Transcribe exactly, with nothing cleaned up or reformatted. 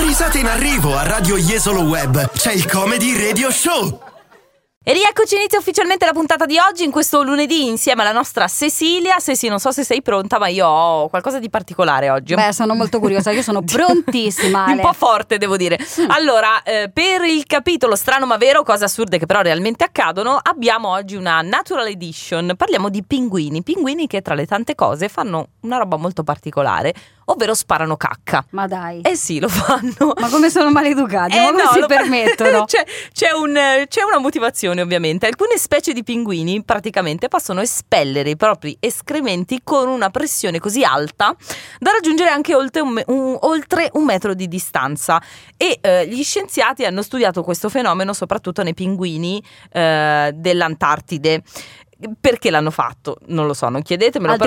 Risate in arrivo a Radio Jesolo Web. C'è il Comedy Radio Show. E rieccoci, inizia ufficialmente la puntata di oggi in questo lunedì insieme alla nostra Cecilia. Ceci, non so se sei pronta, ma io ho qualcosa di particolare oggi. Beh, sono molto curiosa, io sono prontissima. Un po' forte, devo dire. Allora, eh, per il capitolo Strano ma vero, cose assurde che però realmente accadono, abbiamo oggi una Natural Edition. Parliamo di pinguini, pinguini che tra le tante cose fanno una roba molto particolare, ovvero sparano cacca. Ma dai. Eh sì, lo fanno. Ma come sono maleducati? Eh Ma come no, si lo- permettono? c'è, c'è, un, c'è una motivazione, ovviamente. Alcune specie di pinguini praticamente possono espellere i propri escrementi con una pressione così alta da raggiungere anche oltre un, me- un- oltre un metro di distanza. E eh, gli scienziati hanno studiato questo fenomeno soprattutto nei pinguini eh, dell'Antartide. Perché l'hanno fatto? Non lo so, non chiedetemelo. Altri